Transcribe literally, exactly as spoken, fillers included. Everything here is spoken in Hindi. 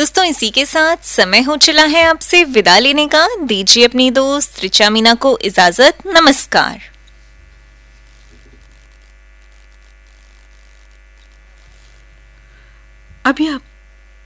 दोस्तों इसी के साथ समय हो चला है आपसे विदा लेने का। दीजिए अपनी दोस्त ऋचा मीना को इजाजत। नमस्कार। अभी आप